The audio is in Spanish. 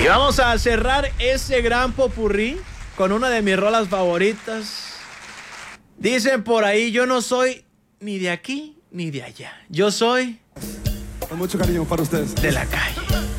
Y vamos a cerrar ese gran popurrí con una de mis rolas favoritas. Dicen por ahí, yo no soy ni de aquí ni de allá. Yo soy Con mucho cariño para ustedes. de la calle.